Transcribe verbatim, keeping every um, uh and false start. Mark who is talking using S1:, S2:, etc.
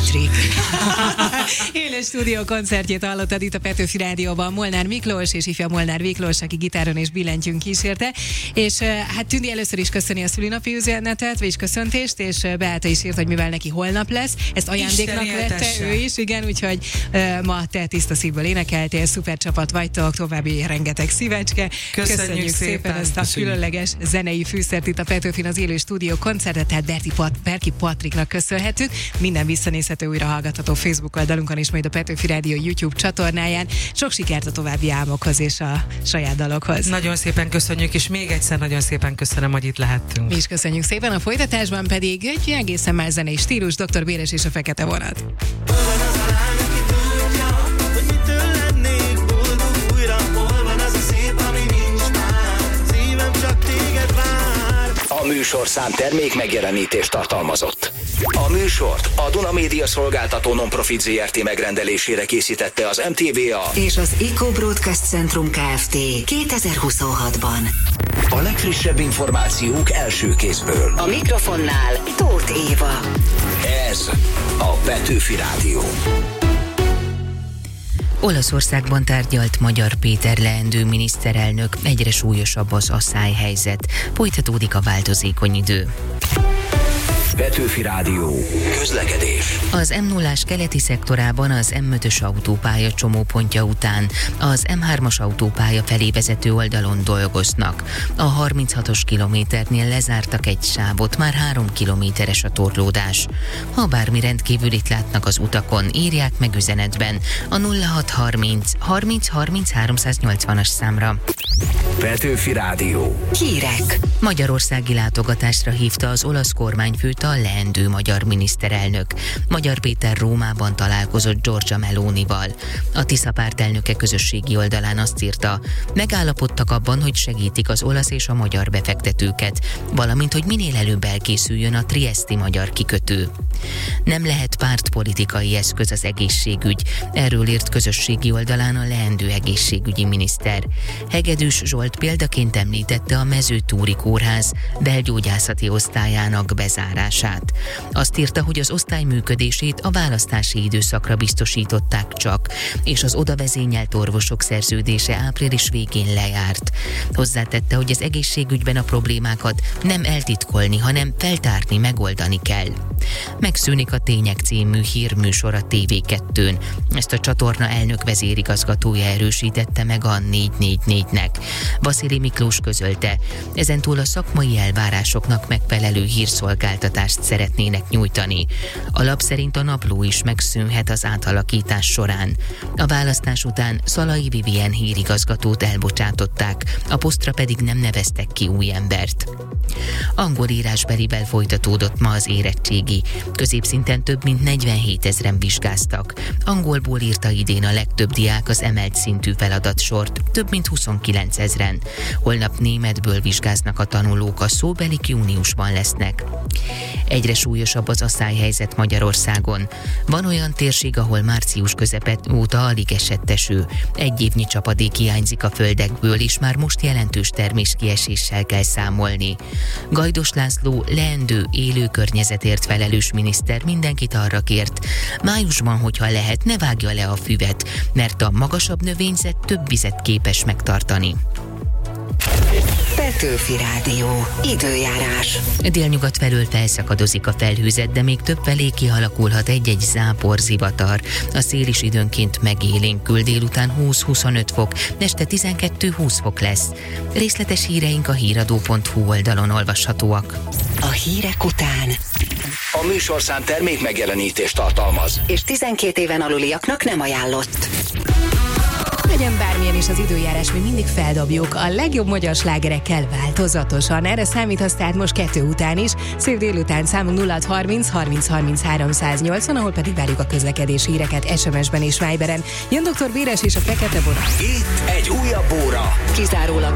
S1: Patrik. Élő stúdió koncertjét hallottad itt a Petőfi Rádióban. Molnár Miklós és ifja Molnár Miklós, aki gitáron és billentyűn kísérte. És hát Tündi először is köszöni a szülinapi üzenetet, vagyis köszöntést, és Beáta is írt, hogy mivel neki holnap lesz. Ezt ajándéknak vette ő is, igen, úgyhogy uh, ma te tiszta szívből énekeltél, szuper csapat vagytok, további rengeteg szívecske.
S2: Köszönjük,
S1: Köszönjük szépen, szépen ezt a
S2: Köszönjük.
S1: különleges zenei fűszert itt a Petőfin az élő stúdió koncertet, tehát Berti Pat, Berki Patriknak köszönhetünk. Minden visszanézhető, újra hallgatható Facebook oldalunkon és majd a Petőfi Rádió YouTube csatornáján. Sok sikert a további álmokhoz és a saját dalokhoz.
S2: Nagyon szépen köszönjük, és még egyszer nagyon szépen köszönöm, hogy itt lehettünk.
S1: Mi is köszönjük szépen, a folytatásban pedig egy egészen más zenei stílus, doktor Béres és a Fekete Vonat.
S3: A műsorszám termék megjelenítést tartalmazott. A műsort a Duna Média Szolgáltató Non-Profit Zrt. Megrendelésére készítette az em té vé á
S4: és az Eco Broadcast Centrum Kft. kétezer-huszonhatban.
S3: A legfrissebb információk első kézből.
S4: A mikrofonnál Tóth Éva.
S3: Ez a Petőfi Rádió.
S5: Olaszországban tárgyalt Magyar Péter leendő miniszterelnök, egyre súlyosabb az asszályhelyzet, folytatódik a változékony idő.
S3: Petőfi Rádió. Közlekedés.
S5: Az em nullás keleti szektorában az em ötös autópálya csomópontja után az em hármas autópálya felé vezető oldalon dolgoznak. A harminchatos kilométernél lezártak egy sávot, már három kilométeres a torlódás. Ha bármi rendkívülit látnak az utakon, írják meg üzenetben a nulla hat harminc harminc harminc háromszáznyolcvanas számra.
S3: Petőfi Rádió.
S4: Hírek.
S5: Magyarországi látogatásra hívta az olasz kormányfőt a leendő magyar miniszterelnök. Magyar Péter Rómában találkozott Giorgia Melonival. A Tisza pártelnöke közösségi oldalán azt írta, megállapodtak abban, hogy segítik az olasz és a magyar befektetőket, valamint, hogy minél előbb elkészüljön a trieszti magyar kikötő. Nem lehet pártpolitikai eszköz az egészségügy, erről írt közösségi oldalán a leendő egészségügyi miniszter. Hegedűs Zsolt példaként említette a Mezőtúri Kórház belgyógyászati osztályának bezárását. Azt írta, hogy az osztály működését a választási időszakra biztosították csak, és az oda vezényelt orvosok szerződése április végén lejárt. Hozzátette, hogy az egészségügyben a problémákat nem eltitkolni, hanem feltárni, megoldani kell. Megszűnik a Tények című hírműsor a té vé kettőn. Ezt a csatorna elnök vezérigazgatója erősítette meg a négy négy négynek. Vasili Miklós közölte, ezentúl a szakmai elvárásoknak megfelelő hírszolgáltatást szeretnének nyújtani. A lap szerint a napló is megszűnhet az átalakítás során. A választás után Szalai Vivien hírigazgatót elbocsátották, a posztra pedig nem neveztek ki új embert. Angol írásbelivel folytatódott ma az érettségi. Középszinten több mint negyvenhétezren vizsgáztak. Angolból írta idén a legtöbb diák az emelt szintű feladatsort, több mint huszonkilencezren. Holnap németből vizsgáznak a tanulók, a szóbelik júniusban lesznek. Egyre súlyosabb az asszályhelyzet Magyarországon. Van olyan térség, ahol március közepet óta alig esett eső. Egy évnyi csapadék hiányzik a földekből, és már most jelentős terméskieséssel kell számolni. Gajdos László, leendő élő környezetért felelős miniszter mindenkit arra kért, májusban, hogyha lehet, ne vágja le a füvet, mert a magasabb növényzet több vizet képes megtartani.
S4: Petőfi Rádió. Időjárás.
S5: Délnyugat felől felszakadozik a felhőzet, de még több felé kialakulhat egy-egy zápor, zivatar. A szél is időnként megélénkül, délután húsz-huszonöt fok, este tizenkettő-húsz fok lesz. Részletes híreink a híradó pont hu oldalon olvashatóak.
S4: A hírek után.
S3: A műsorszám termék megjelenítést tartalmaz.
S4: És tizenkét éven aluliaknak nem ajánlott.
S1: Legyen bármilyen is az időjárás, mi mindig feldobjuk a legjobb magyar slágerekkel változatosan. Erre számítasz tehát most kettő után is. Szép délután számunk nulla hat harminc harminc harminc háromszáznyolcvan, ahol pedig várjuk a közlekedési híreket es em es-ben és Viberen. Jön doktor Béres és a Fekete Vonat.
S3: Itt egy újabb óra.
S4: Kizárólag